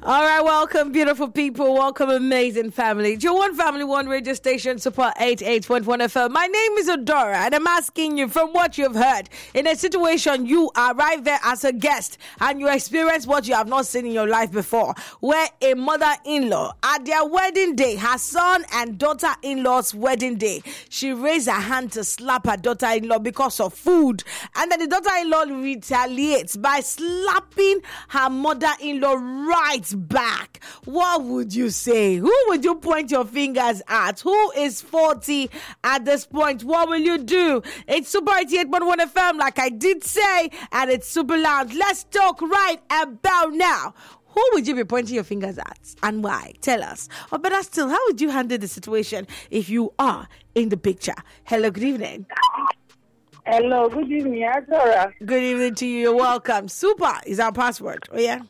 All right, welcome, beautiful people. Welcome, amazing family. Your One Family, One Radio Station, Super 88.1 FM. My name is Odora, and I'm asking you from what you've heard. In a situation, you arrive there as a guest, and you experience what you have not seen in your life before, where a mother-in-law, at their wedding day, her son and daughter-in-law's wedding day, she raised her hand to slap her daughter-in-law because of food, and then the daughter-in-law retaliates by slapping her mother-in-law right back. What would you say? Who would you point your fingers at? Who is faulty at this point? What will you do? It's Super 88.1 FM, like I did say, and it's super loud. Let's talk right about now. Who would you be pointing your fingers at and why? Tell us. Or better still, how would you handle the situation if you are in the picture? Hello, good evening. Hello, good evening, Adora. Good evening to you. You're welcome. Super is our password. Oh, yeah?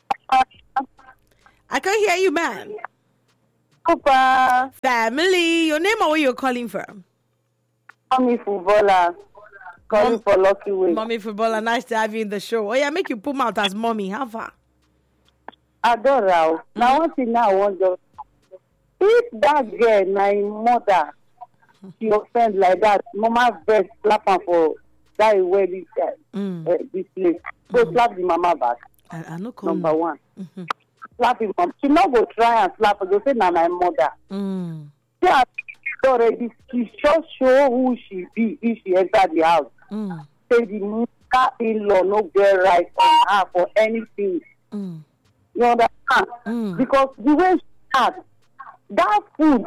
I can't hear you, man. Super. Family. Your name or where you're calling from? Mommy Footballer. Calling for Lucky Way. Mommy Footballer. Nice to have you in the show. Oh, yeah, make you put out as mommy. How far? Adora. Now, one thing I want to... If that girl, my mother, she offend like that, mama best slap her for that way this place. So slap the mama back. I know. Number one. Mm-hmm. Slap him. She not go try and slap her. Go say, "Na my mother." She has already. She just show who she be if she enter the house. Say the mother-in-law no get right on her for anything. You understand? Because the way she starts, that food.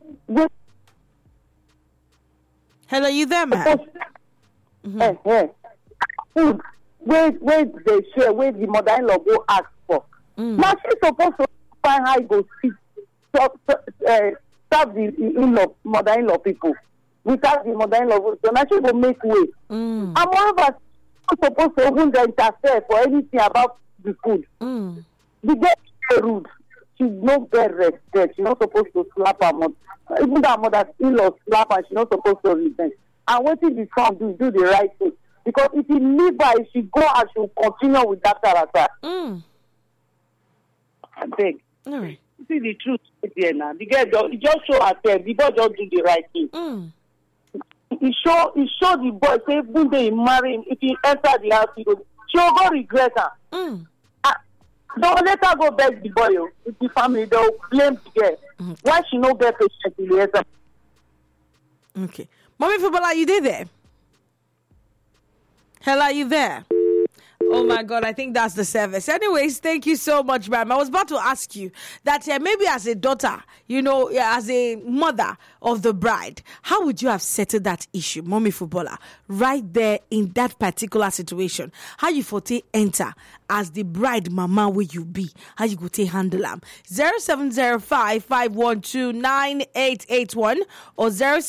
Hello, you there, man? Food where they share, where the mother-in-law go ask for. Now she's supposed to find how you go sit, serve the in-law, mother-in-law people. Without the mother-in-law, so now she will make way. And moreover, she's supposed to even interfere for anything about the food. The girl is rude. She's not very respect. She's not supposed to slap her mother. Even that mother-in-law slap her, she's not supposed to repent. And what if the son do the right thing? Because if he leave her, if she go and she will continue with that character. I beg. All right. See the truth there now. The girl just show herself. The boy just do the right thing. He show the boy, say, even though he marry him, if he enter the house, she will go regret her. Don't let her go beg the boy. With the family, they'll blame the girl. Why she no get patient in the answer? Okay. Mommy Footballer, are you there? Hello, are you there? Oh my God, I think that's the service. Anyways, thank you so much, ma'am. I was about to ask you that maybe as a daughter, as a mother of the bride, how would you have settled that issue, Mommy Footballer, right there in that particular situation? How you for take enter as the bride mama where you be? How you go take handle them? 0705-512-9881 or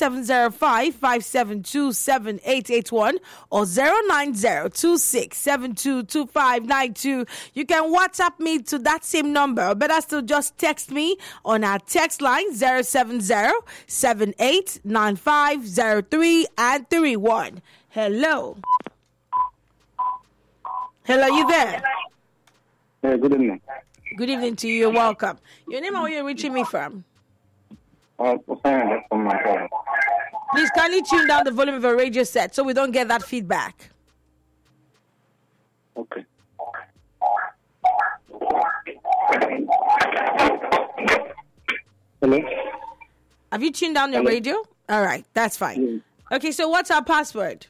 0705-572-7881 or 090-2672-2592. You can WhatsApp me to that same number, or better still just text me on our text line 070-789503 and 31. Hello. Hello, you there? Good evening. Good evening to you. You're welcome. Your name and where you're reaching me from? Please kindly tune down the volume of your radio set so we don't get that feedback. Okay. Hello? Have you tuned down your radio? All right, that's fine. Okay, so what's our password?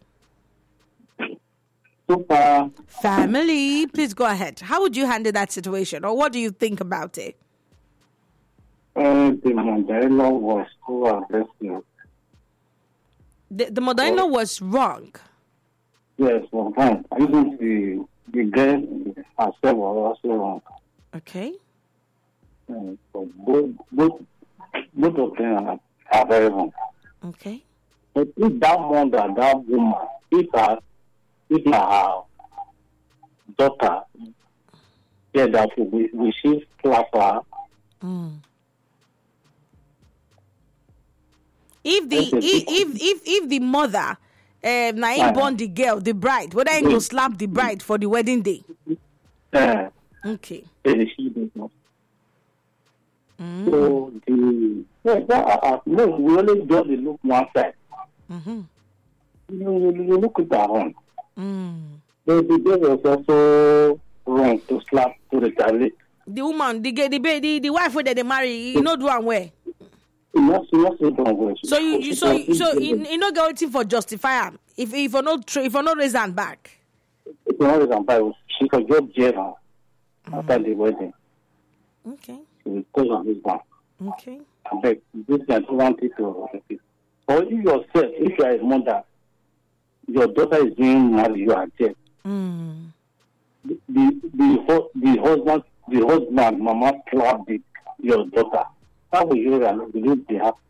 Super. Family, please go ahead. How would you handle that situation, or what do you think about it? The mother-in-law was too aggressive. The mother-in-law was wrong. Yes, was wrong. Even the girl herself was also wrong. Okay. So both of them are very wrong. Okay. But if that mother, that woman, if her daughter, that we should clap her. If the mother born the girl, the bride, whether he go slap the bride for the wedding day. Okay. So we only just look one side. You look at our own. The day was also wrong to slap to the child. The woman, the wife that they marry, you know, do one way. So you not going for justify him if you not raise hand back. If you not raise hand back, she could get jail after the wedding. Okay. She will call on this one. Okay. I beg, this I don't want it to repeat. Or you yourself, if you are a mother, your daughter is being married, you are dead. The husband, mama slapped your daughter. How will you believe they have?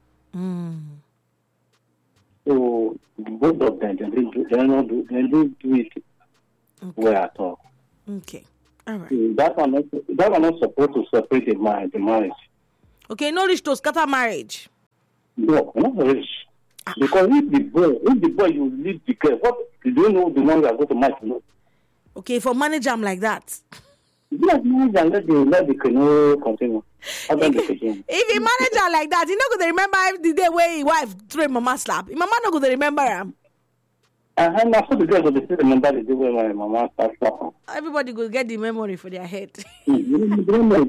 So both of them, they don't do it well at all. Okay, all right. That are not supposed to separate the marriage. Okay, no reach to scatter marriage. No, not rich. Because if the boy you leave the girl, what you don't know the one you are going to marry. No. Okay, for manage them like that. Let the canoe continue. If he manage her like that, he not gonna remember the day where his wife threw mama slap. His mama not gonna remember him. And after the girl will still remember the day when my mama started slapping. Everybody will get the memory for their head. You don't know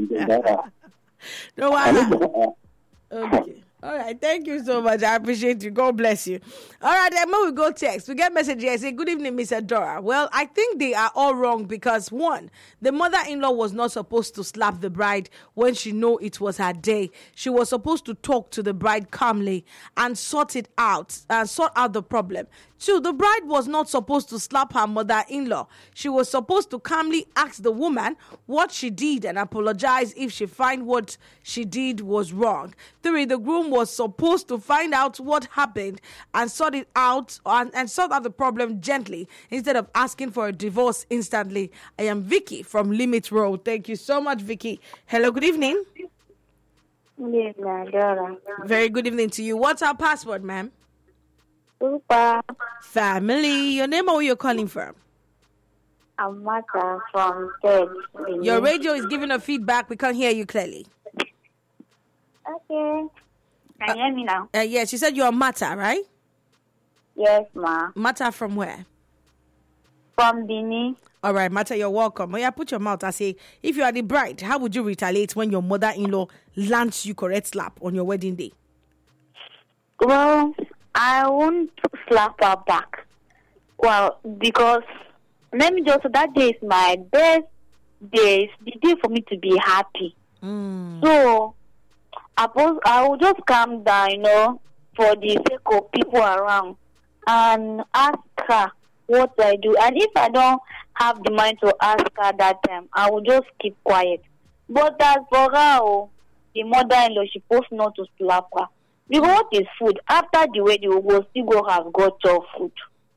No worry. Okay. All right, thank you so much. I appreciate you. God bless you. All right, then when we go text, we get message here. Say, good evening, Miss Adora. Well, I think they are all wrong because one, the mother-in-law was not supposed to slap the bride when she know it was her day. She was supposed to talk to the bride calmly and sort out the problem. Two, the bride was not supposed to slap her mother-in-law. She was supposed to calmly ask the woman what she did and apologize if she find what she did was wrong. Three, the groom was supposed to find out what happened and sort it out and sort out the problem gently instead of asking for a divorce instantly. I am Vicky from Limit Road. Thank you so much, Vicky. Hello, good evening. Good evening, Dora. Very good evening to you. What's our password, ma'am? Super. Family. Your name or where you're calling from? I'm Martha from Ted. Your radio is giving a feedback. We can't hear you clearly. Okay. Can you hear me now? Yes, you said you're Mata, right? Yes, ma. Mata from where? From Bini. All right, Mata, you're welcome. Oh, yeah, put your mouth. I say, if you are the bride, how would you retaliate when your mother-in-law lands you correct slap on your wedding day? Well, I won't slap her back. Well, because that day is my best day. It's the day for me to be happy. So, I will just calm down, for the sake of people around and ask her what I do. And if I don't have the mind to ask her that time, I will just keep quiet. But as for her, the mother-in-law, she supposed not to slap her. Because what is food? After the wedding, we will still go have got your food.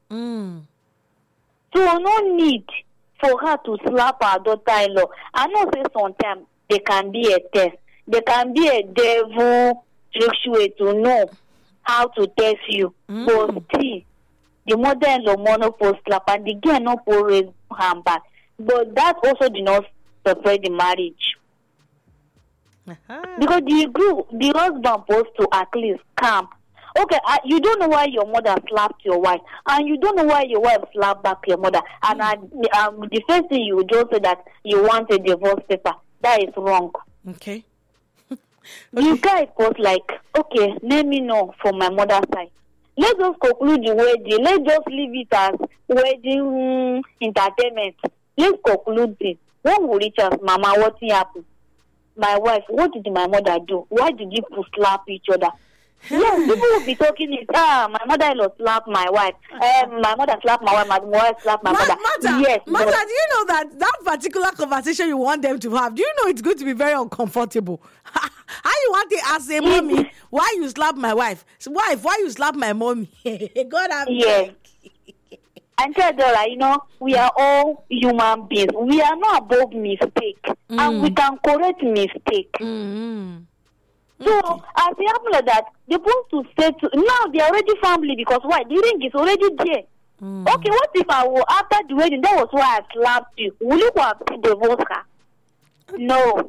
So no need for her to slap her daughter-in-law. I know say sometimes there can be a test. There can be a devil trick way to know how to test you. But see, the mother-in-law monopole slap and the girl no pour raise hand back. But that also did not separate the marriage. Because the husband supposed to at least calm. Okay, you don't know why your mother slapped your wife, and you don't know why your wife slapped back your mother, and the first thing you just say that you want a divorce paper. That is wrong. Okay. The guy was like, okay, let me know from my mother's side. Let's just conclude the wedding. Let's just leave it as wedding entertainment. Let's conclude it. When we reach us, Mama, what happened? My wife, what did my mother do? Why did you slap each other? Yes, people will be talking it. My mother-in-law slapped my wife. My mother slapped my wife. My wife slapped my mother. Yes. Mother, do you know that particular conversation you want them to have? Do you know it's going to be very uncomfortable? How you want to ask say, mommy, why you slap my wife? Wife, why you slap my mommy? God have yes. And tell Dora, we are all human beings. We are not above mistake, and we can correct mistake. So, as it happens like that, they're supposed to say now they're already family because why? The ring is already there. Okay, what if after the wedding, that was why I slapped you? Will you go and divorce her? No.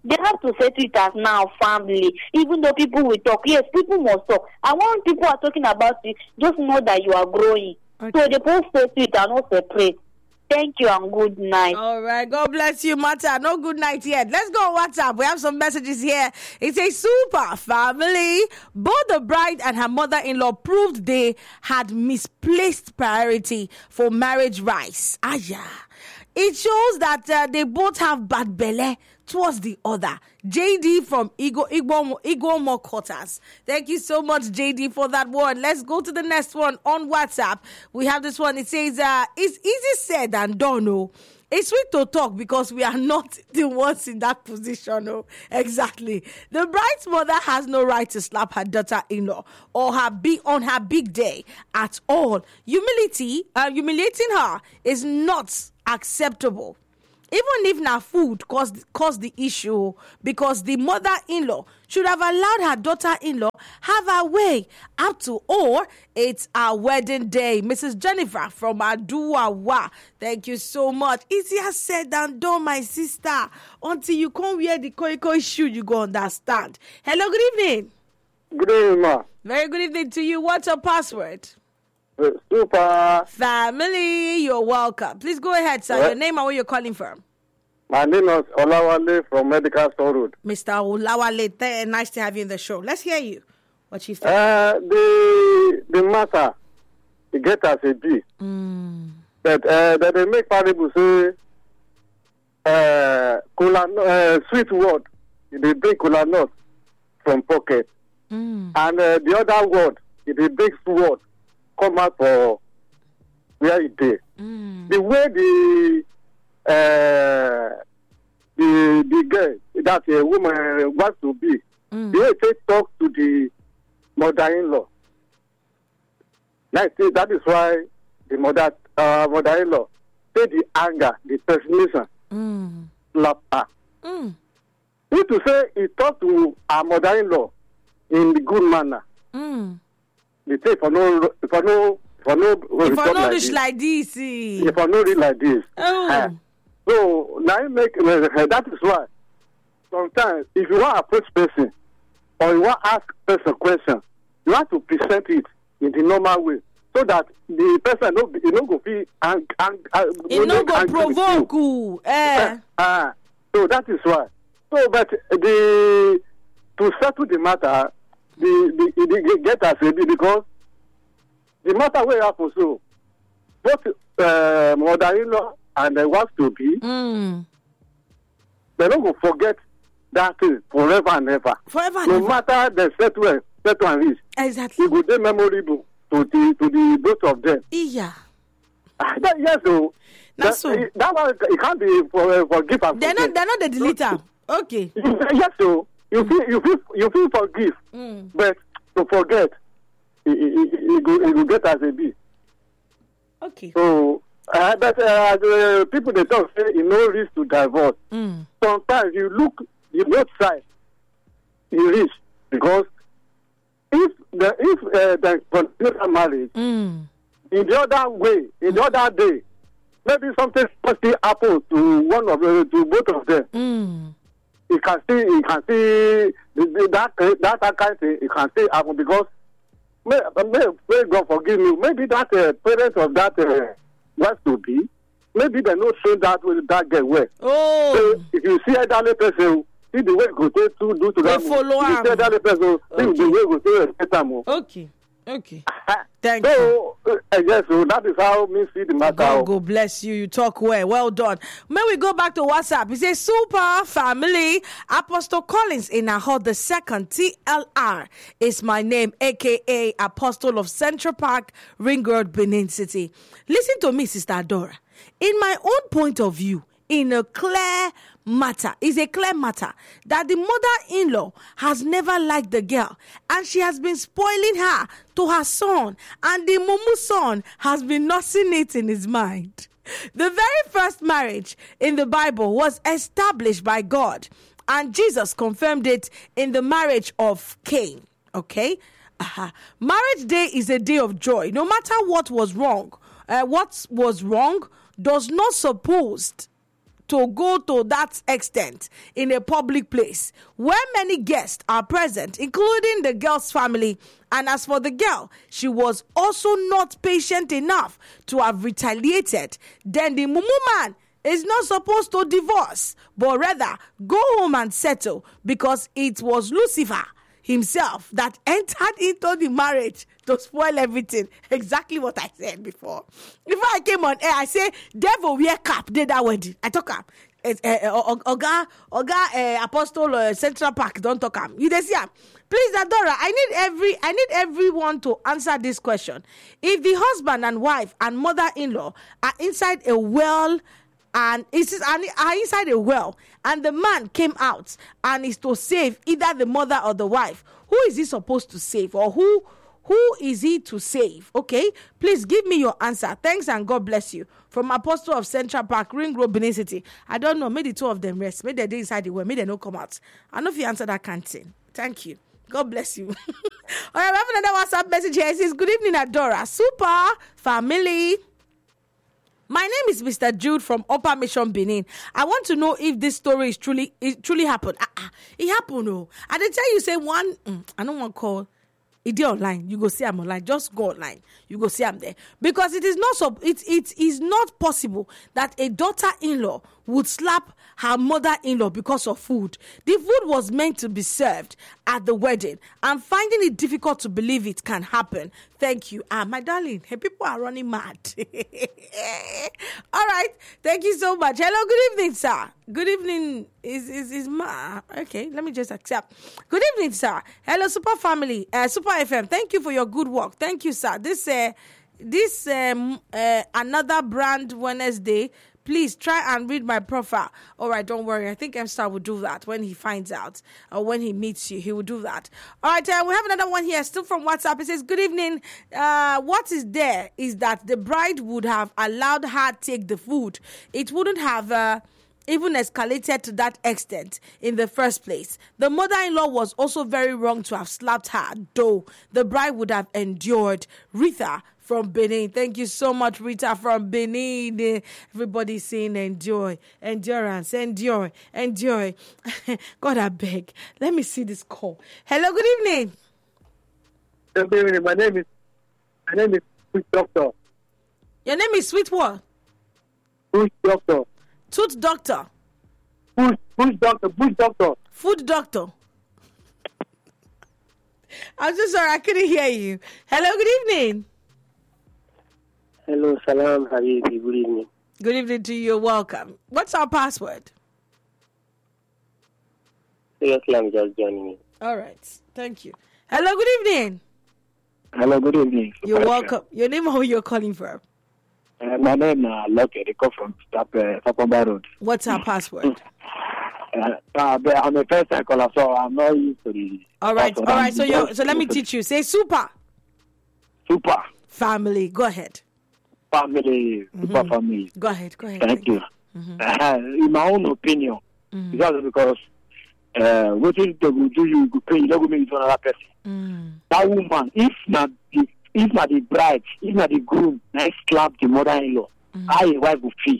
They have to settle it as now family. Even though people will talk, yes, people must talk. And when people are talking about it, just know that you are growing. Okay. So they both settle it and not separate. Thank you and good night. All right. God bless you, Mata. No good night yet. Let's go on WhatsApp. We have some messages here. It says, super family. Both the bride and her mother-in-law proved they had misplaced priority for marriage rights. It shows that they both have bad belly towards the other. JD from Igbo Quarters. Thank you so much, JD, for that one. Let's go to the next one on WhatsApp. We have this one. It says, it's easy said than done. No. It's sweet to talk because we are not the ones in that position. No. Exactly. The bride's mother has no right to slap her daughter-in-law or on her big day at all. Humiliating her is not acceptable. Even if na food caused the issue, because the mother-in-law should have allowed her daughter-in-law have her way up to, or it's our wedding day. Mrs. Jennifer from Aduawa. Thank you so much. Easier said than done, my sister. Until you come wear the koi shoe, you go understand. Hello, good evening. Good evening, ma. Very good evening to you. What's your password? Super family, you're welcome. Please go ahead, sir. Your name and where you're calling from. My name is Olawale from Medical Store Road. Mr. Olawale, nice to have you in the show. Let's hear you. What you think? The matter, it get as a B. That they make parable say, sweet word, they bring cola nut from pocket. And the other word, they bring word come out for where it is. The way the girl that a woman wants to be, the way they talk to the mother-in-law. That is why the mother-in-law say the anger, the fascination, slap her. Need to say he talk to our mother-in-law in the good manner. They say for no dish like this. For no read like this. So now you make that is why sometimes if you want to approach person or you want to ask person question, you have to present it in the normal way so that the person no go feel no go provoke you. So that is why. So but to settle the matter, the get as a because the matter where happen so both mother-in-law and the wife to be, they don't go forget that thing forever and ever. No matter the settle and reach. Exactly. It will be memorable to the both of them. Yeah. Yes, so. That's so. That one it can't be for give and They're not the deleter. Okay. Yes, so you feel forgive, but to forget, it will get as a B. Okay. So, but people they talk say it no risk to divorce. Sometimes you look the both sides, you risk because if the continuous marriage in the other way, in the other day, maybe something still happen to both of them. You can see that kind of thing. You can see happen because may God forgive me. Maybe that parent of that wife to be, maybe they not show that with that girl well. So if you see elderly person, see the way go to do to them. Follow if you see elderly person, see the way go to respect them. Okay. Thank you. So yes, so that is how me see the matter. God bless you. You talk well. Well done. May we go back to WhatsApp? He says, super family. Apostle Collins in Ahod the second, TLR is my name, aka Apostle of Central Park, Ring Road, Benin City. Listen to me, Sister Adora. In my own point of view, in a clear matter, is a clear matter that the mother-in-law has never liked the girl and she has been spoiling her to her son, and the mumu son has been nursing it in his mind. The very first marriage in the Bible was established by God, and Jesus confirmed it in the marriage of Cain. Okay? Marriage day is a day of joy. No matter what was wrong, does not supposed to go to that extent in a public place where many guests are present, including the girl's family. And as for the girl, she was also not patient enough to have retaliated. Then the mumu man is not supposed to divorce, but rather go home and settle, because it was Lucifer himself that entered into the marriage to spoil everything. Exactly what I said before. Before I came on air, I say, devil wear cap did that wedding. I talk up. Oga Apostle Central Park, don't talk am. You see am. Please, Adora, I need everyone to answer this question. If the husband and wife and mother-in-law are inside a well, and are inside a well, and the man came out and is to save either the mother or the wife, who is he supposed to save, or who is he to save? Okay, please give me your answer. Thanks and God bless you. From Apostle of Central Park, Ring Road, Benin City. I don't know. Maybe the two of them rest. Maybe they inside the well. Maybe they don't come out. I don't know if you answer that can't say. Thank you. God bless you. All right, we have another WhatsApp message here. It says, good evening, Adora. Super family. My name is Mr. Jude from Upper Mission, Benin. I want to know if this story is truly happened. It happened, oh. I didn't tell you, say one, I don't want to call. It online. You go see I'm online. Just go online. You go see I'm there. Because it is not possible that a daughter-in-law would slap her mother-in-law because of food. The food was meant to be served at the wedding. I'm finding it difficult to believe it can happen. Thank you. My darling, hey, people are running mad. All right. Thank you so much. Hello, good evening, sir. Good evening. Is ma okay? Let me just accept. Good evening, sir. Hello, Super Family, Super FM. Thank you for your good work. Thank you, sir. This another brand Wednesday. Please try and read my profile. All right, don't worry. I think M-Star will do that when he finds out, or when he meets you. He will do that. All right, we have another one here, still from WhatsApp. It says, good evening. What is there is that the bride would have allowed her take the food. It wouldn't have even escalated to that extent in the first place. The mother-in-law was also very wrong to have slapped her, though the bride would have endured. Rita from Benin. Thank you so much, Rita from Benin. Everybody's saying enjoy, endurance, endure. God, I beg. Let me see this call. Hello, good evening. Good evening. My name is Sweet Doctor. Your name is Sweet what? Bush Doctor. Tooth Doctor. Bush Doctor. Food Doctor. I'm so sorry, I couldn't hear you. Hello, good evening. Hello, Salam Habibi. Good evening. Good evening to you. You're welcome. What's our password? Seriously, I'm just joining in. All right. Thank you. Hello, good evening. Hello, good evening. You're welcome. Your name or who you're calling from? My name is Loke. They come from Tapamba Road. What's our password? I'm a first time caller, so I'm not used to the... All right. So let me teach you. Say super. Super. Family. Go ahead. Family. Super family. Go ahead. Thank you. In my own opinion, because what they will do, you go pay, you don't go make it to another person. That woman, if not the bride, if not the groom, I slap the mother-in-law, how a wife will feel.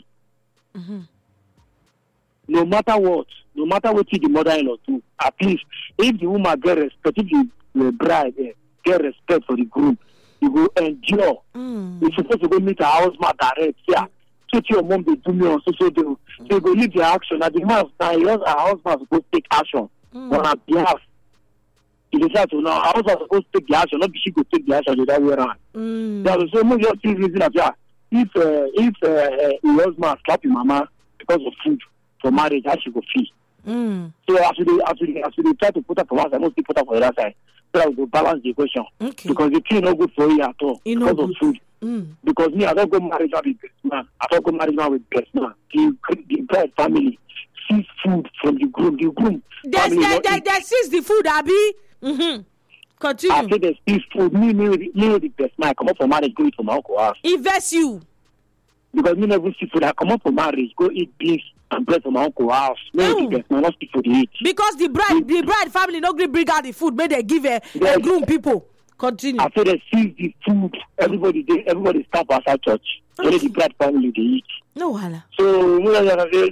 No matter what the mother-in-law do, at least if the woman get respect, if the bride get respect for the groom, you will endure. You're supposed to go meet her husband direct. Yeah. So your mom they do me on so they so go leave the action. At the house now, her husband supposed to take action on her behalf. He decide to now, her husband supposed to take the action, not she go take the action the other way around. There's so much reason that if your husband slap your mama because of food for marriage, how she go feel. So after they try to put her for one side, mostly put her for the other side. So that we will balance the equation. Okay. Because the thing is not good for you at all because of food. Because me, I don't go marriage with best man. I don't go marriage with best man. The bride family sees food from the groom. The groom family they sees the food, Abi. Continue. After they see food, me the best man. I come up for marriage, go eat from my uncle's house. Invest you. Because me never see food. I come up for marriage, go eat beef and bread from my uncle's house. Me the best man, not speak for the eat. Because the bride family no gree bring out the food. May they give a groom people. Continue. After they see the food, everybody stop outside church. Only the bride family they eat. No, hala. So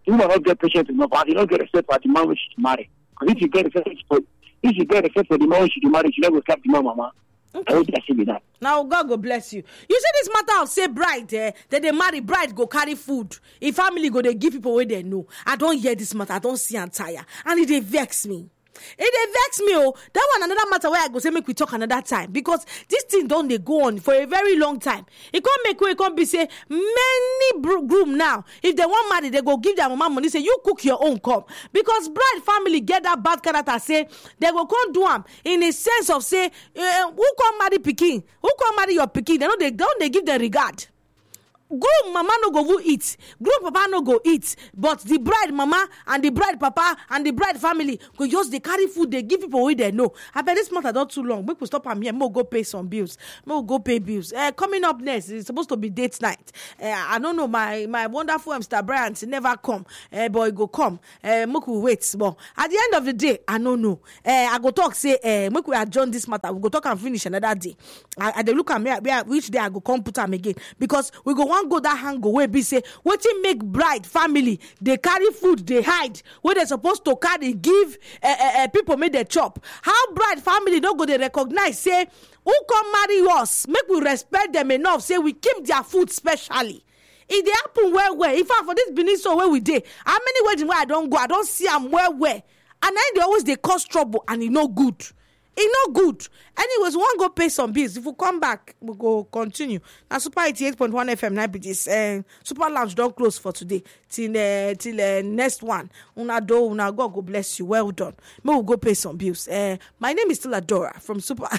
the woman not get patient enough, and you don't get respect for the man when she marry. Because if you get respect for the man when she marry, she never slap the man, mama. Okay. I hope that should be that. Now God go bless you. You see this matter of say bride, that they marry bride go carry food. If family go they give people where they know. I don't hear this matter. I don't see and tire, and it vex me. It vex me. Oh, that one another matter where I go say make we talk another time, because this thing don't they go on for a very long time. It can't make way. It can't be say many groom now. If they want marry, they go give their mama money. Say you cook your own cup, because bride family get that bad character. Say they go come do them in a sense of say who come marry pikin, who come marry your pikin. They don't give them regard. Groom mama no go eat, groom papa no go eat, but the bride mama and the bride papa and the bride family go just they carry food, they give people where they know. I bet this matter not too long. We could stop am here. We'll go pay some bills. We'll go pay bills. Coming up next, it's supposed to be date night. I don't know, my wonderful Mr. Bryant never come, but he go come. Make we wait. But at the end of the day, I don't know. I go talk say, make we adjourn this matter. We go talk and finish another day. I they look at me which day I go come put am again, because we go go that hango where be say what you make bride family they carry food they hide where they supposed to carry give people make their chop. How bride family don't go they recognize say who come marry us, make we respect them enough, say we keep their food specially. If they happen where in fact for this Benin so where we did how many weddings where I don't go, I don't see them where and then they always they cause trouble and it no good. It's not good. Anyways, we want to go pay some bills. If we come back, we'll go continue. Now, Super 88.1 FM, 9 BGs. Super Lounge don't close for today. Till next one. Una God go bless you. Well done. We'll go pay some bills. My name is still Adora from Super.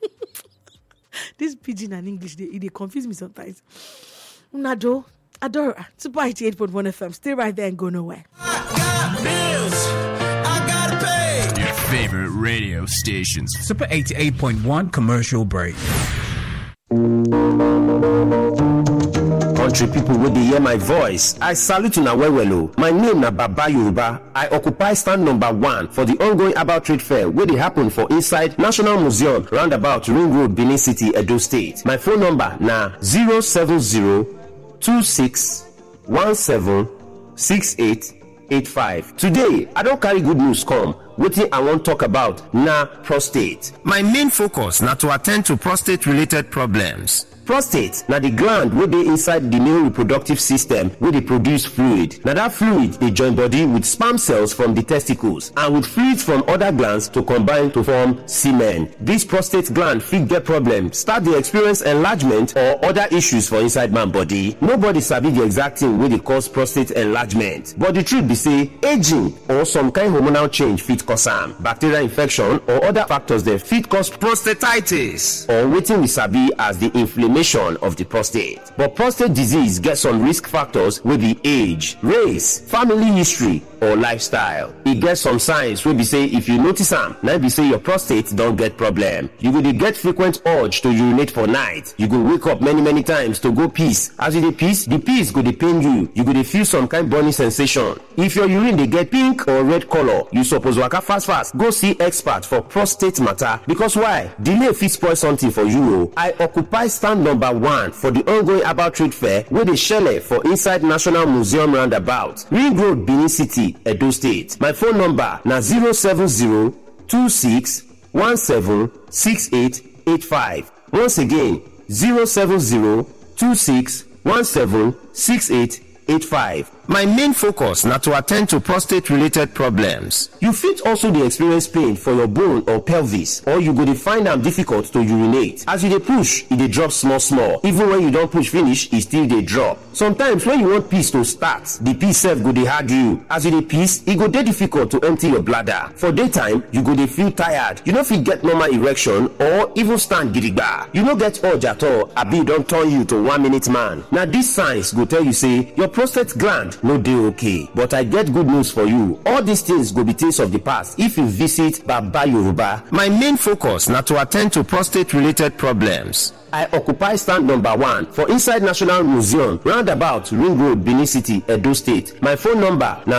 This pidgin and English, they confuse me sometimes. Una Adora, Super 88.1 FM. Stay right there and go nowhere. I got bills. Favorite radio stations. Super 88.1 commercial break. Country people wey dey hear my voice, I salute una well well. My name na Baba Yoruba. I occupy stand number 1 for the ongoing about trade fair wey dey happen for inside National Museum roundabout Ring Road, Benin City, Edo State. My phone number na 07026176885. Today, I don carry good news come. Wetin I wan talk about na prostate. My main focus na to attend to prostate related problems. Prostate na the gland wey dey inside the male reproductive system wey dey produce fluid. Na that fluid dey join body with sperm cells from the testicles and with fluids from other glands to combine to form semen. This prostate gland fit get problem, start dey experience enlargement or other issues for inside man body. Nobody sabi the exact thing wey dey cause prostate enlargement, but the truth be say aging or some kind hormonal change fit cause am. Bacterial infection or other factors dem fit cause prostatitis, or wetin we sabi as the inflammation of the prostate. But prostate disease gets some risk factors wey be age, race, family history, or lifestyle. E get some signs wey be say if you notice am, na be say your prostate don get problem. You go dey get frequent urge to urinate for night. You go wake up many times to go piss. As you dey piss, the piss go dey pain you. You go dey feel some kind burning sensation. If your urine dey get pink or red color, you suppose waka fast go see expert for prostate matter, because why? Delay fit spoil something for you o. I occupy stand number 1 for the ongoing about trade fair wey dey shele for inside National Museum roundabout Ring Road, Benin City, Edo State. My phone number na 07026176885. Once again, 07026176885. My main focus na to attend to prostate related problems. You fit also dey experience pain for your bone or pelvis, or you go dey find am difficult to urinate. As you dey push, e dey drop small. Even when you don push finish, e still dey drop. Sometimes when you want piss to start, the piss sef go dey hard you. As you dey piss, e go dey difficult to empty your bladder. For daytime, you go dey feel tired. You no fit get normal erection or even stand gidigba. You no get urge at all, abi e don turn you to 1-minute man. Na these signs go tell you say your prostate gland no dey okay. But I get good news for you. All these things go be things of the past if you visit Baba Yoruba. My main focus na to attend to prostate related problems. I occupy stand number 1 for inside National Museum roundabout Ring Road, Benin City, Edo State. My phone number na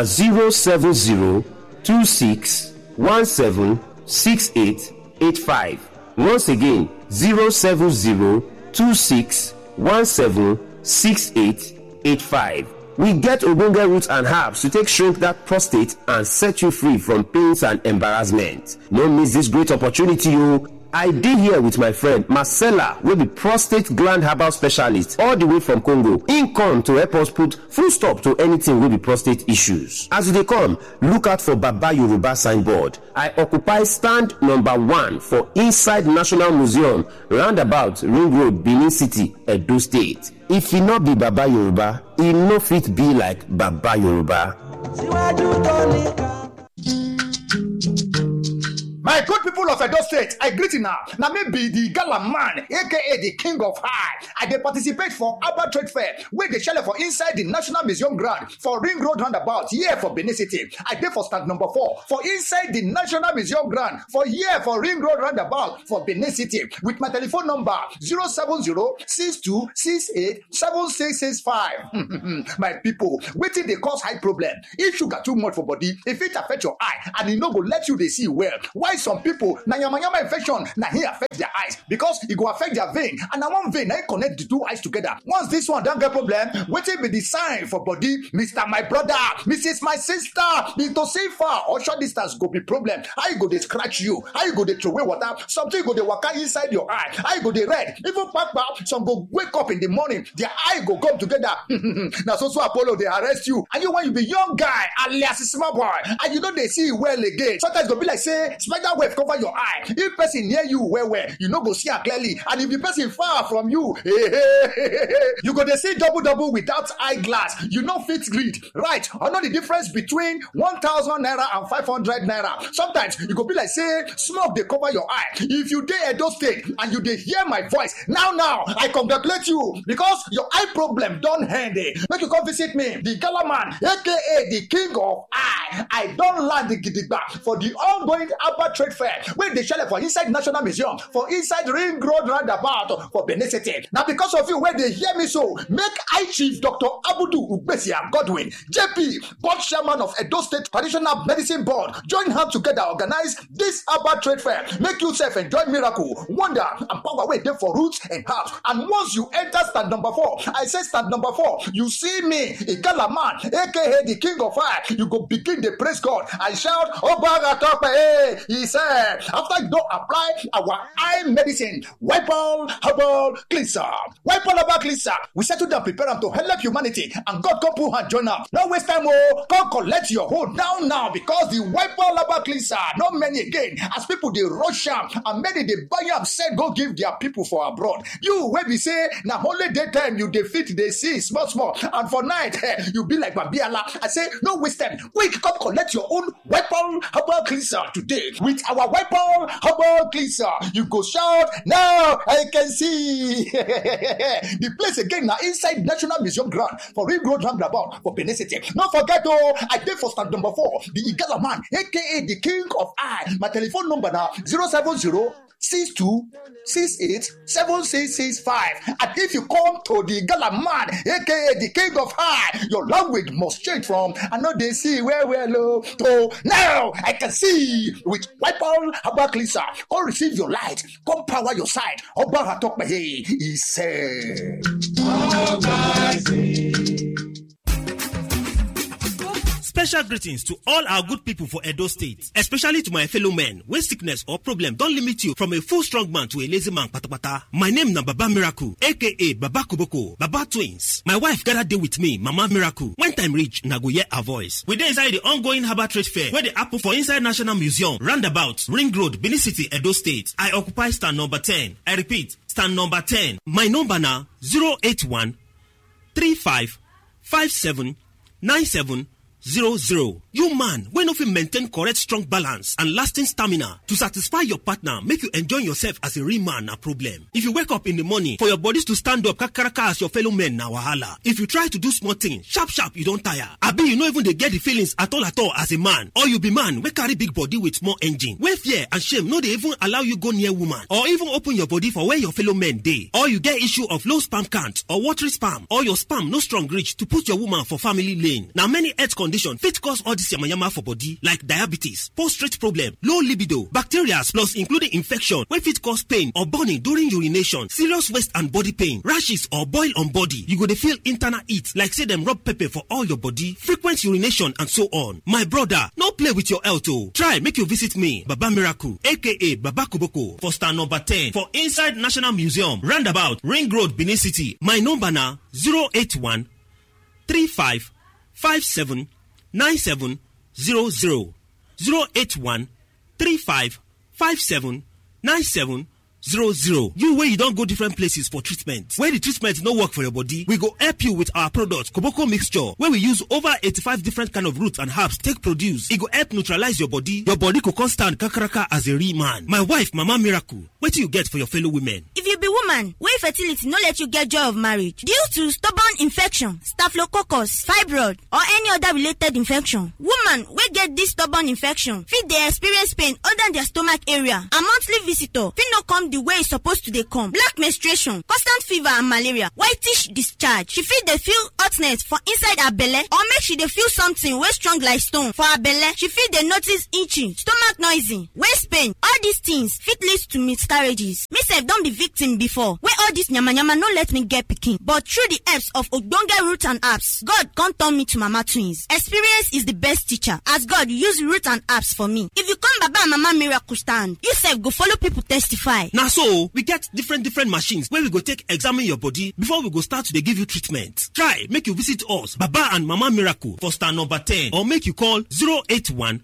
07026176885. Once again, 07026176885. We get ogbonge roots and herbs to take shrink that prostate and set you free from pains and embarrassment. No miss this great opportunity, you. I did here with my friend Marcella, will be prostate gland herbal specialist all the way from Congo. In come to help us put full stop to anything will be prostate issues. As they come, look out for Baba Yoruba signboard. I occupy stand number 1 for inside National Museum, roundabout Ring Road, Benin City, Edo State. If he not be Baba Yoruba, he no fit be like Baba Yoruba. My good people of Edo State, I greet you now. Now maybe the gala man, aka the king of high. I dey participate for Abba Trade Fair, where they shell for inside the National Museum ground for Ring Road roundabout, here for Benin City. I dey for stand number 4 for inside the National Museum ground for here for Ring Road roundabout for Benin City with my telephone number 070-6268-7665. My people, wetin dey cause high problem? If sugar too much for body, if it affect your eye and e no go let you dey see well. Why some people na yamayama infection na here affect their eyes because e go affect their vein and na one vein na connect the two eyes together. Once this one don get problem, wetin be the sign for body? Mr. My brother, Mrs. My sister, to see far or short distance go be problem. How you go dey scratch you? How you go dey throway water? Something go dey waka inside your eye. How you go dey red? Even kpakpa, some go wake up in the morning, their eye go come together. Na so Apollo dey arrest you. And you when you be young guy alias small boy and you no dey see well again. Sometimes go be like say spider web cover your eye. If person near you well, you no go see her clearly. And if the person far from you, you go dey see double without eyeglass. You no fit read. Right? I know the difference between 1,000 naira and 500 naira. Sometimes you go be like say smoke dey cover your eye. If you dey Edo State and you dey hear my voice now, I congratulate you because your eye problem don end. Make you come visit me, the Gala man, aka the king of eye. I don land the gidigba for the ongoing Abba Trade Fair wey dey shele for inside National Museum for inside Ring Road roundabout for Benin City. Na because of you wey dey hear me so, make High Chief Dr. Abudu Ugbesia Godwin, JP, board chairman of Edo State Traditional Medicine Board, join hands together organize this Abba Trade Fair. Make you sef enjoy miracle, wonder and power wey dey for roots and herbs. And once you enter stand number 4, I say stand number 4, you see me, Igala man, aka the king of fire, you go begin to praise God and shout, Obaga Tope, hey, he said, after you don't apply our eye medicine, wipe all herbal cleanser. Wipe all herbal cleanser. We settle down, prepare them to help humanity, and God come put hand join up. No waste time, come collect your hold down now because the wipe all herbal cleanser, not many again, as people they rush am and many they buy am, said go give their people for abroad. You where we say now only daytime you defeat they see small, and for night you be like Babiala. I say no waste time. Quick, come collect your own wipe all herbal cleanser today. With our weapon herbal cleanser, you go shout now I can see the place again now inside National Museum ground for Ring Road roundabout for Benin City. Don't forget I did for stand number 4, the Igala man, aka the king of eye. My telephone number now 070-6268-7665. And if you come to the Gala man, aka the king of high, your language must change from I know they see where we're low to now I can see with wipe all herbal cleanser. Come receive your light, come power your side. Oba Atokpe, he said. Special greetings to all our good people for Edo State, especially to my fellow men when sickness or problem don't limit you from a full strong man to a lazy man patapata. My name na Baba Miracle, aka Baba Kuboko, Baba Twins. My wife gathered day with me, Mama Miracle. When time reach, na go hear her voice. We dey inside the ongoing Harbour Trade Fair where the apple for inside National Museum, roundabout, Ring Road, Benin City, Edo State. I occupy stand number 10. I repeat, stand number 10. My number na 081 35 57 97 00. You man, when of you maintain correct strong balance and lasting stamina to satisfy your partner, make you enjoy yourself as a real man a problem. If you wake up in the morning for your bodies to stand up kakaraka as your fellow men na wahala. If you try to do small things, sharp you don't tire. Abi you no even dey get the feelings at all as a man. Or you be man we carry big body with small engine. Where fear and shame no dey even allow you go near woman or even open your body for where your fellow men dey. Or you get issue of low sperm count or watery sperm or your sperm no strong reach to put your woman for family lane. Now many health conditions condition fit cause all this yamayama for body like diabetes, prostate problem, low libido, bacteria plus including infection wey fit cause pain or burning during urination, serious waist and body pain, rashes or boil on body. You go dey feel internal heat like say dem rub pepper for all your body, frequent urination and so on. My brother, no play with your health o. Try make you visit me, Baba Miracle aka Baba Koboko for stand number 10 for inside National Museum, roundabout Ring Road, Benin City. My number na 081 35 57 97 00 081 35 57 97 00. You wey you don go different places for treatment, where the treatment no work for your body, we go help you with our product Koboko mixture, where we use over 85 different kind of roots and herbs take produce. E go help neutralize your body go come stand kakaraka as a real man. My wife Mama Miracle, wetin you get for your fellow women? If you be woman wey fertility no let you get joy of marriage due to stubborn infection, staphylococcus, fibroid or any other related infection, woman wey get this stubborn infection fit dey experience pain under their stomach area and monthly visitor fit no come the way e supposed to dey come, black menstruation, constant fever and malaria, whitish discharge. She fit dey feel hotness for inside her belle or make she dey feel something wey strong like stone for her belle. She fit dey notice itching, stomach noisy, waist pain. All these things fit lead to miscarriages. Me sef don be victim before wey all this yamayama no let me get pikin, but through the helps of ogbonge root and herbs, God come turn me to mama twins. Experience is the best teacher as God use root and herbs for me. If you come Baba and Mama Miracle stand, you sef go follow people testify. Na so we get different machines wey we go take examine your body before we go start to dey give you treatment. Try make you visit us Baba and Mama Miracle for stand number 10 or make you call 081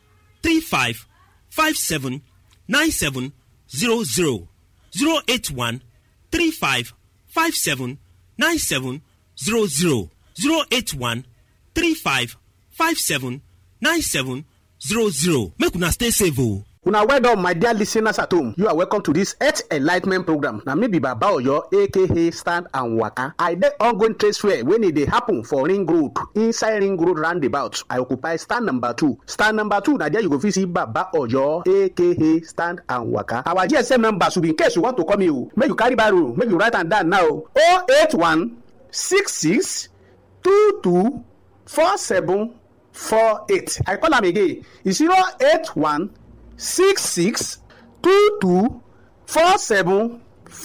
35 57 97 00 081 35 57 97 00 081 35 57 97 00. Make una stay safe o. Una well done, my dear listeners at home. You are welcome to this Health Enlightenment program. Na me be Baba Oyo, aka Stand and Waka. I dey ongoing trade fair when e dey happen for Ring Road, inside Ring Road roundabout. I occupy stand number 2. Stand number 2, na there you go fit see Baba Oyo, aka Stand and Waka. Our GSM number should be in case you want to come here. Make you carry barrow, make you write am down now. 081 66 22 47 48. I call am again. It's 081 66 22 47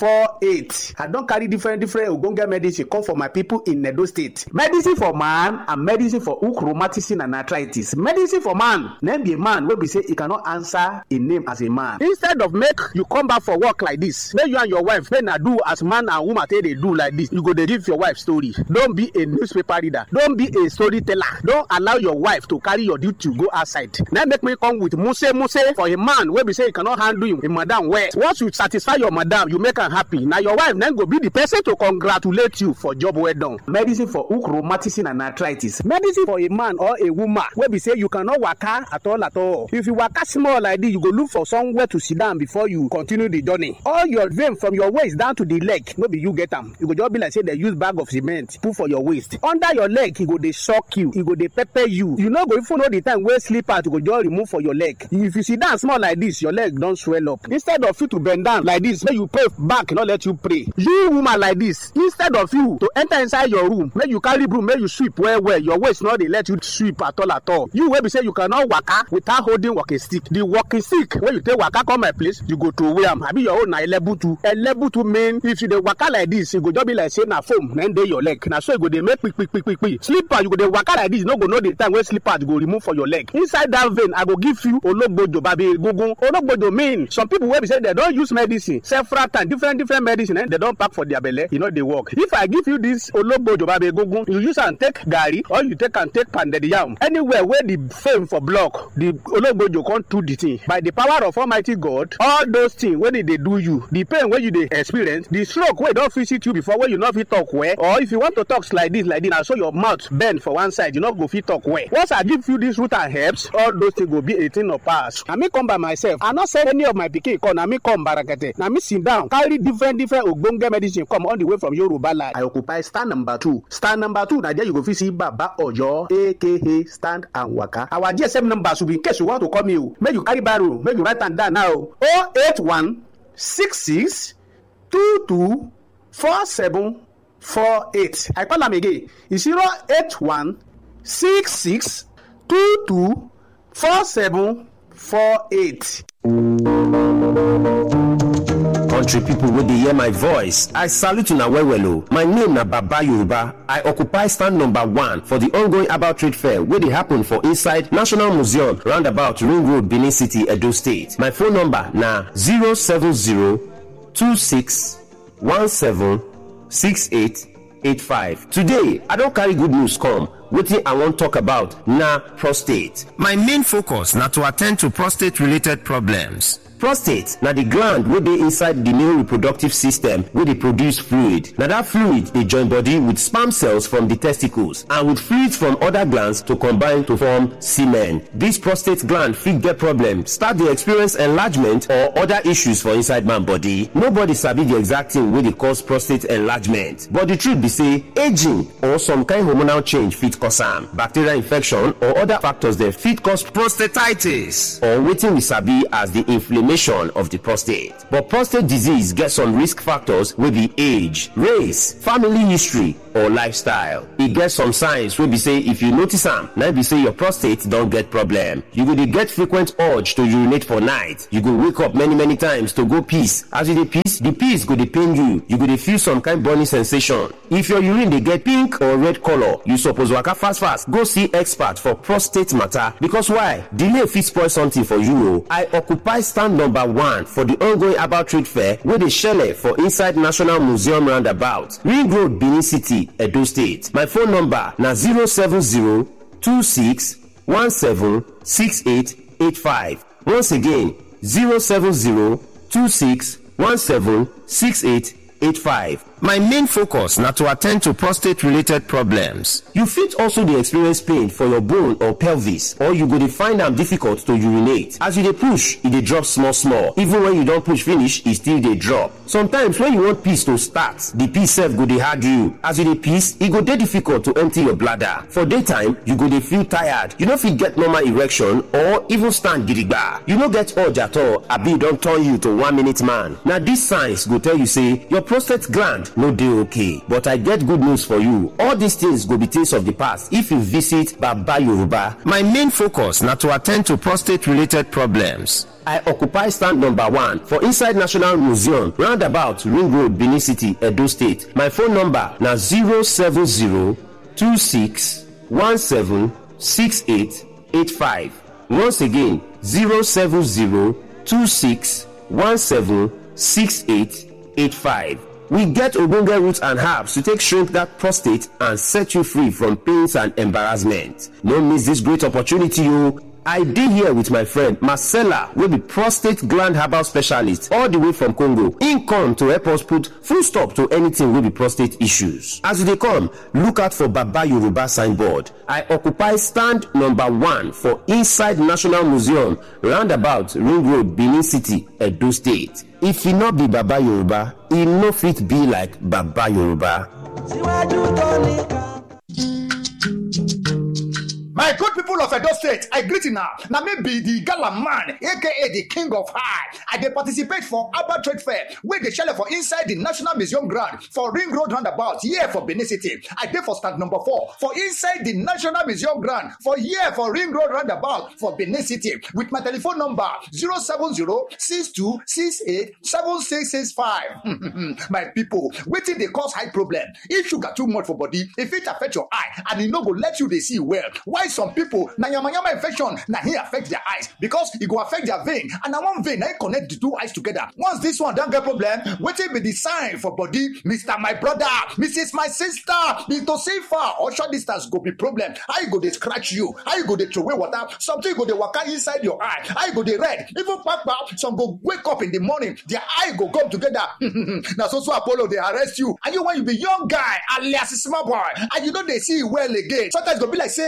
48. I don carry different ogbonge medicine come for my people in Edo State. Medicine for man and medicine for hook rheumatism and arthritis. Medicine for man, name be a man wey be say e cannot answer a name as a man. Instead of make you come back for work like this, make you and your wife make na do as man and woman take dey do like this, you go dey give your wife story. Don be a newspaper reader, don be a storyteller. Don allow your wife to carry your duty go outside. Na make me come with muse for a man wey be say e cannot handle him madam well. Once you satisfy your madam, you make am happy. Na your wife then go be the person to congratulate you for job well done. Medicine for hook rheumatism and arthritis. Medicine for a man or a woman wey be say you cannot waka at all. If you waka small like this, you go look for somewhere to sit down before you continue the journey. All your vein from your waist down to the leg, no be you get am. You go just be like say they use bag of cement put for your waist. Under your leg, e go dey shock you, e go dey pepper you. You no go even know the time wey slipper to go just remove for your leg. If you sit down small like this, your leg don swell up. Instead of you to bend down like this, make you pray back, no let you pray. You woman like this, instead of you to enter inside your room, make you carry broom, make you sweep well. Your waist no dey let you sweep at all. You wey be say you cannot waka without holding walking stick. The walking stick wey you take waka come my place, you go throw away am. Abi your own na elebutu. Elebutu mean if you dey waka like this, e go just be like say na foam na dey your leg. Na so e go dey make quick. Slipper you go dey waka like this, you no go know the time wey slipper go remove for your leg. Inside that vein, I go give you ologbojo babi egungun. Ologbojo mean some people wey be say they don use medicine several times, different medicine they don pack for their belle, e no dey work. If I give you this ologbojo babi egungun, you use am take garri or you take am take pounded yam, anywhere where the fame for block, the ologbojo come do the thing. By the power of Almighty God, all those things wey dey do you, the pain wey you dey experience, the stroke wey don visit you before wey you no fit talk well, or if you want to talk like this na so your mouth bend for one side, you no go fit talk well. Once I give you this root and herbs, all those things go be a thing of past. Na me come by myself. I no send any of my pikin come. Na me come barakete. Na me sit down carry different ogbonge medicine come all the way from Yoruba land. I occupy stand number 2. Stand number 2, na there you go fit see Baba Oyo, aka Stand and Waka. Our GSM number should be in case you want to call me. Make you carry barrow, make you write am down now. 081 66 22 47 48. I call am again. It's 081 66224748. Country people wey dey hear my voice, I salute una well well o. My name na Baba Yoruba. I occupy stand number 1 for the ongoing herbal trade fair wey dey happen for inside National Museum roundabout Ring Road, Benin City, Edo State. My phone number na 07026176885. Today, I don carry good news come. Wetin I wan talk about na prostate. My main focus na to attend to prostate related problems. Prostate na the gland wey dey inside the male reproductive system wey dey produce fluid. Na that fluid dey join body with sperm cells from the testicles and with fluids from other glands to combine to form semen. This prostate gland fit get problem, start dey experience enlargement or other issues for inside man body. Nobody sabi the exact thing wey dey cause prostate enlargement, but the truth be say aging or some kind hormonal change fit cause am. Bacterial infection or other factors dem fit cause prostatitis or wetin we sabi as the inflammation of the prostate. But prostate disease get some risk factors wey be age, race, family history or lifestyle. E get some signs wey be say if you notice am, na be say your prostate don get problem. You go dey get frequent urge to urinate for night. You go wake up many times to go piss. As you dey piss, the piss go dey pain you. You go dey feel some kind burning sensation. If your urine dey get pink or red color, you suppose waka fast go see expert for prostate matter, because why? Delay fit spoil something for you o. I occupy stand number 1 for the ongoing herbal trade fair wey dey shele for inside National Museum roundabout Ring Road, Benin City, Edo State. My phone number na 07026176885. Once again, 07026176885. My main focus na to attend to prostate related problems. You fit also dey experience pain for your bone or pelvis, or you go dey find am difficult to urinate. As you dey push, e dey drop small. Even when you don push finish, e still dey drop. Sometimes when you want piss to start, the piss sef go dey hard you. As you dey piss, e go dey difficult to empty your bladder. For daytime, you go dey feel tired. You no fit get normal erection or even stand gidigba. You no get urge at all, abi e don turn you to 1-minute man. Na these signs go tell you say your prostate gland no dey okay. But I get good news for you. All these things go be things of the past if you visit Baba Yoruba. My main focus na to attend to prostate related problems. I occupy stand number 1 for inside National Museum roundabout Ring Road, Benin City, Edo State. My phone number na 07026176885. Once again, 07026176885. We get ogbonge roots and herbs to take shrink that prostate and set you free from pains and embarrassment. No miss this great opportunity o. I dey here with my friend Marcella, wey be prostate gland herbal specialist all the way from Congo. Im come to help us put full stop to anything wey be prostate issues. As you dey come, look out for Baba Yoruba signboard. I occupy stand number 1 for inside National Museum roundabout Ring Road, Benin City, Edo State. If e no be Baba Yoruba, e no fit be like Baba Yoruba. My good people of Edo State, I greet you now. Now maybe the gala man, aka the king of high. I dey participate for Abba Trade Fair, where they shell for inside the National Museum ground for Ring Road roundabout, here for Benin City. I dey for stand number 4 for inside the National Museum ground for here for Ring Road roundabout for Benin City with my telephone number 070-6268-7665. My people, wetin dey cause high problem? If sugar too much for body, if it affect your eye and e no go let you dey see well. Why some people na yamayama infection na here affect their eyes, because e go affect their vein, and na one vein na connect the two eyes together. Once this one don get problem, wetin be the sign for body? Mr. My brother, Mrs. My sister, to see far or short distance go be problem. How you go dey scratch you? How you go dey throw away water? Something go dey waka inside your eye. How you go dey red? Even kpakpa, some go wake up in the morning, their eye go come together. Na so Apollo dey arrest you, and you when you be young guy alias small boy, and you no dey see well again. Sometimes go be like say spider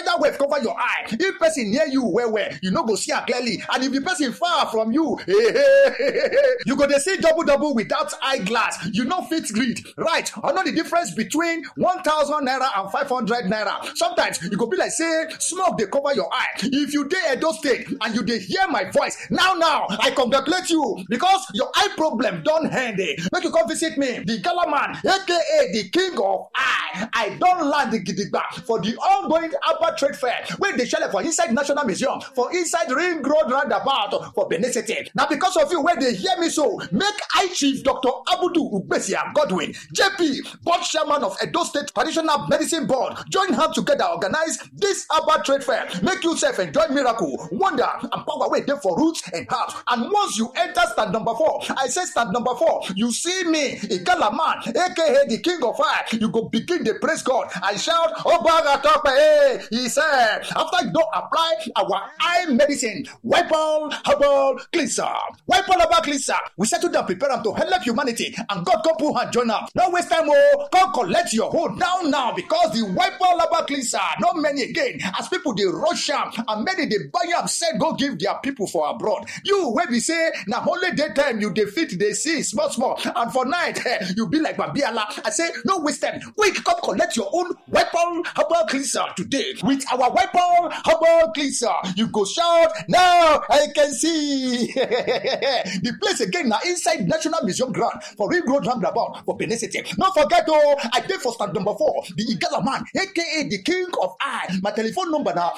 spider web cover your eye. If person near you well, you no go see am clearly. And if the person far from you, you go dey see double without eyeglass. You no fit read. Right? I know the difference between 1,000 naira and 500 naira. Sometimes you go be like say smoke dey cover your eye. If you dey Edo State and you dey hear my voice now, I congratulate you because your eye problem don end. Make you come visit me, the Gala man, aka the king of eye. I don land the gidigba for the ongoing Abba Trade Fair wey dey shele for inside National Museum, for inside Ring Road roundabout for Benin City. Na because of you wey dey hear me so, make Eye Chief Dr. Abudu Ugbesia Godwin, JP, board chairman of Edo State Traditional Medicine Board, join hands together organize this Abba Trade Fair. Make you sef enjoy miracle, wonder, and power wey dey for roots and herbs. And once you enter stand number 4, I say stand number 4, you see me, Igala man, aka the king of fire, you go begin to praise God and shout, Obaga Tope, hey, he said, after you don't apply our eye medicine, wipe all herbal cleanser, we settle down, prepare them to help humanity, and God come put hand join up. No waste time, come collect your hold down now, because the wipe all herbal cleanser, not many again, as people they rush am, and many they buy am, said go give their people for abroad. You where we say now only daytime you defeat the sea small, and for night you be like Babiala. I say no waste time. Quick, come collect your own weapon herbal cleanser today. With our weapon herbal cleanser, you go shout now. I can see the place again now inside National Museum ground for Ring Road roundabout for Benin City. Don't forget I did for stand number 4, the Igala man, aka the king of eye. My telephone number now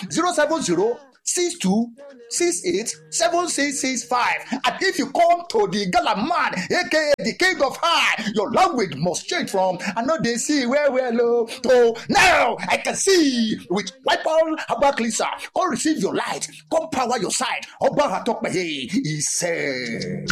070-6268-7665. And if you come to the Gala man, aka the king of high, your language must change from I know they see where we're low to now I can see with wipe all herbal cleanser. Come receive your light, come power your side. Oba Hatokbe, he said.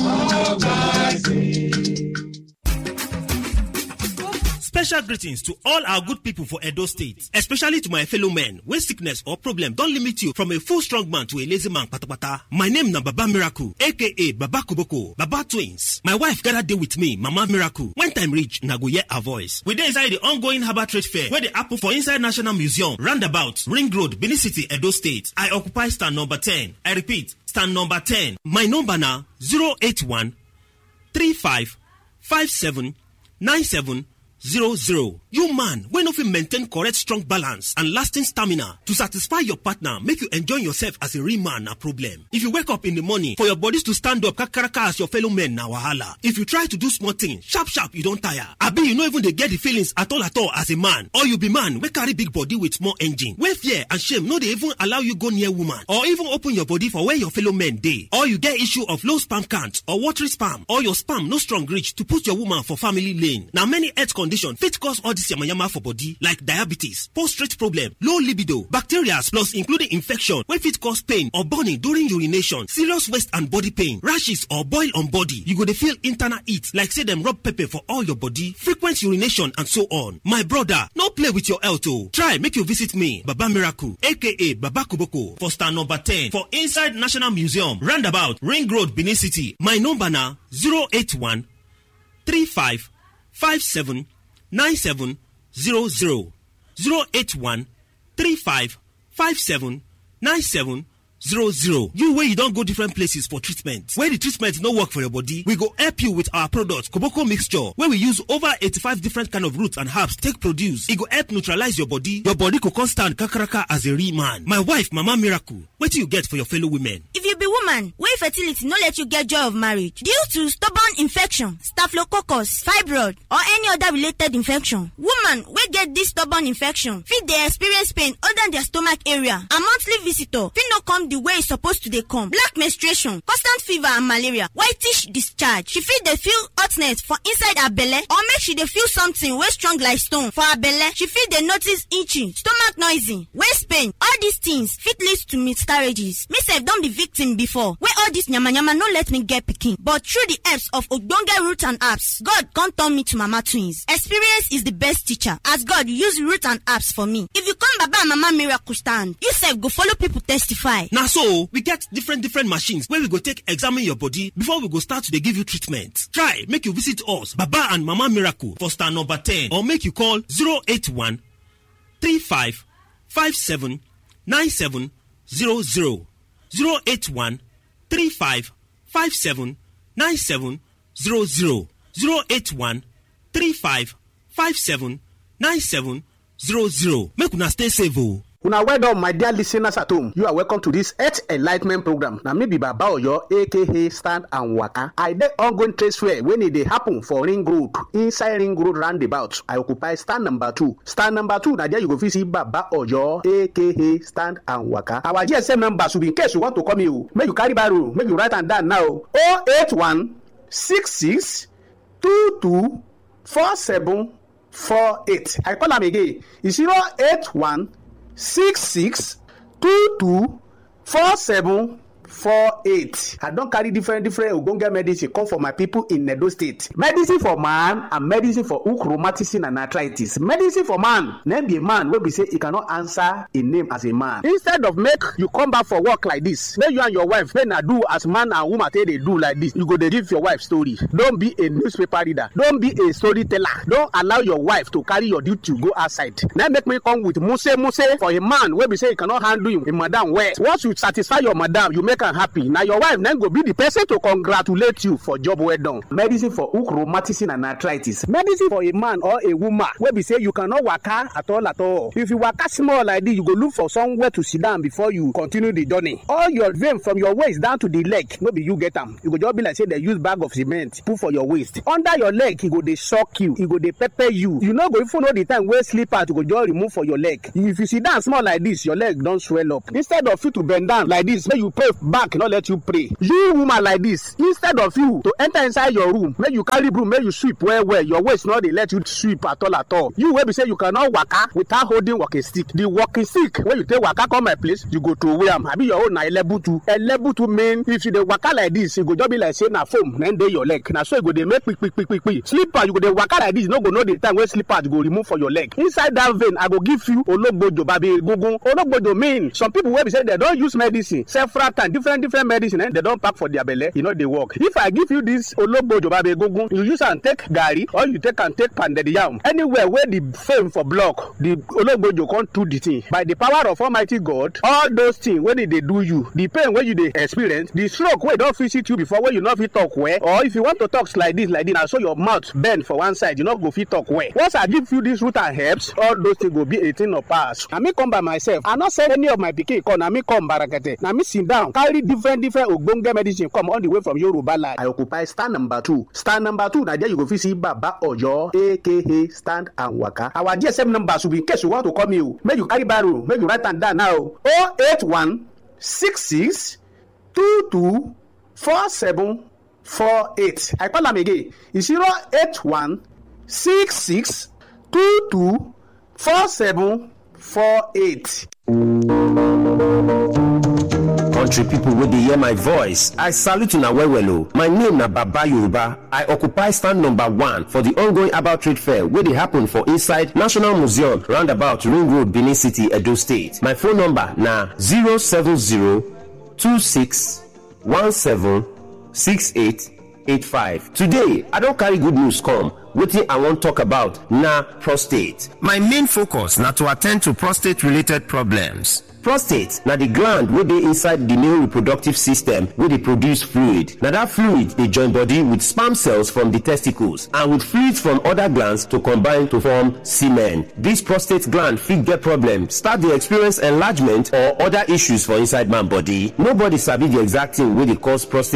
Special greetings to all our good people for Edo State, especially to my fellow men when sickness or problem don't limit you from a full strong man to a lazy man patapata. My name na Baba Miracle, aka Baba Kuboko, Baba Twins. My wife gathered day with me, Mama Miracle. When time reach, na go hear her voice. We dey inside the ongoing Harbour Trade Fair, where the apple for inside National Museum, roundabout, Ring Road, Benin City, Edo State. I occupy stand number 10. I repeat, stand number 10. My number na 081 35 57 97 00. You man, when of you maintain correct strong balance and lasting stamina to satisfy your partner, make you enjoy yourself as a real man, na problem. If you wake up in the morning for your bodies to stand up kakaraka as your fellow men, na wahala. If you try to do small things, sharp, you don't tire. Abi, you no even dey get the feelings at all as a man. Or you be man, we carry big body with small engine. Where fear and shame no dey even allow you go near woman. Or even open your body for where your fellow men dey. Or you get issue of low sperm count or watery sperm. Or your sperm no strong reach to put your woman for family lane. Now many health conditions fit cause all this yamayama for body like diabetes, prostate problem, low libido, bacteria plus including infection wey fit cause pain or burning during urination, serious waist and body pain, rashes or boil on body. You go dey feel internal heat like say dem rub pepper for all your body, frequent urination and so on. My brother, no play with your health o. Try make you visit me, Baba Miracle, aka Baba Kuboko, for stand number 10 for inside National Museum, roundabout, Ring Road, Benin City. My number na 081 35 57 9700 081 35 57 9700. You where you don't go different places for treatment, where the treatment no work for your body, we go help you with our product Koboko Mixture, where we use over 85 different kind of roots and herbs take produce. It go help neutralize your body could constant kakaraka as a real man. My wife Mama Miracle, what do you get for your fellow women? If you be woman wey fertility no let you get joy of marriage due to stubborn infection, staphylococcus, fibroid or any other related infection, woman wey get this stubborn infection fit dey experience pain under their stomach area and monthly visitor fit no come the way e supposed to dey come, black menstruation, constant fever and malaria, whitish discharge. She fit dey feel hotness for inside her belle or make she dey feel something wey strong like stone for her belle. She fit dey notice itching, stomach noisy, waist pain. All these things fit lead to miscarriages. Me sef don be victim before wey all this yamayama no let me get pikin, but through the helps of ogbonge root and herbs, God come turn me to Mama Twins. Experience is the best teacher as God use root and herbs for me. If you come Baba and Mama Miracle stand, you sef go follow people testify. Now so, we get different machines where we go take examine your body before we go start to give you treatment. Try, make you visit us, Baba and Mama Miracle, for stand number 10, or make you call 081 35 57 97 00 081 35 57 97 00 081 35 57 97 00. Make una stay safe o. Una well done, my dear listeners at home. You are welcome to this Health Enlightenment program. Na me be Baba Oyo, aka Stand and Waka. I dey ongoing trade fair when e dey happen for Ring Road, inside Ring Road roundabout. I occupy stand number 2. Stand number 2, na there you go fit see Baba Oyo, aka Stand and Waka. Our GSM number should be in case you want to call me. Make you carry barrow, make you write am down now. 081 66 22 47 48. I call am again. It's 081 66 22 47 48. I don carry different ogbonge medicine come for my people in Edo State. Medicine for man and medicine for hook rheumatism and arthritis. Medicine for man, name be a man wey be say he cannot answer a name as a man. Instead of make you come back for work like this, make you and your wife make na do as man and woman take dey do like this, you go dey give your wife story. Don be a newspaper reader, don be a storyteller. Don allow your wife to carry your duty go outside. Now make me come with muse for a man wey be say he cannot handle him madam well. Once you satisfy your madam, you make happy. Now your wife then go be the person to congratulate you for job well done. Medicine for hook rheumatism and arthritis. Medicine for a man or a woman wey be say you cannot waka at all. If you waka small like this, you go look for somewhere to sit down before you continue the journey. All your vein from your waist down to the leg, no be you get am. You go just be like say they use bag of cement put for your waist. Under your leg, e go dey shock you, e go dey pepper you. You no go even know the time wey slippers go just remove for your leg. If you sit down small like this, your leg don swell up. Instead of you to bend down like this, make you pray back, not let you pray. You woman like this, instead of you to enter inside your room, make you carry broom, make you sweep well. Your waist not dey let you sweep at all. You wey be say you cannot waka without holding walking stick. The walking stick wey you take waka come my place, you go throw away am. Abi your own na elebutu. Elebutu mean if you dey waka like this, e go just be like say na foam na dey your leg. Na so e go dey make quick. Slipper you go dey waka like this, you no go know the time wey slipper you go remove for your leg. Inside that vein, I go give you ologbojo babi egungun. Ologbojo mean some people wey be say they don use medicine several times, different medicine they don pack for their belle, e no dey work. If I give you this ologbojo babi egungun, you use am take garri or you take am take pounded yam. Anywhere where the fame for block, the ologbojo come do the thing. By the power of Almighty God, all those things wey dey do you, the pain wey you dey experience, the stroke wey don visit you before wey you no fit talk well, or if you want to talk like this, na so your mouth bend for one side, you no go fit talk well. Once I give you this root and herbs, all those things go be a thing of past. Na me come by myself. I no send any of my pikin come. Na me come barakete. Na me sit down, carry different ogbonge medicine come all the way from Yoruba land. I occupy stand number 2. Stand number 2, na there you go fit see Baba Oyo, aka Stand and Waka. Our GSM number should be in case you want to call me. Make you carry barrow, make you write am down now. 081 66 22 47 48. I call am again. It's 081 66 22 47 48. Country people wey dey hear my voice, I salute una well o. My name na Baba Yoruba. I occupy stand number 1 for the ongoing herbal trade fair wey dey happen for inside National Museum roundabout Ring Road, Benin City, Edo State. My phone number na 07026176885. Today, I don carry good news come. Wetin I wan talk about na prostate. My main focus na to attend to prostate related problems. Prostate na the gland wey dey inside the male reproductive system wey dey produce fluid. Na that fluid dey join body with sperm cells from the testicles and with fluids from other glands to combine to form semen. This prostate gland fit get problem, start dey experience enlargement or other issues for inside man body. Nobody sabi the exact thing wey dey cause prostate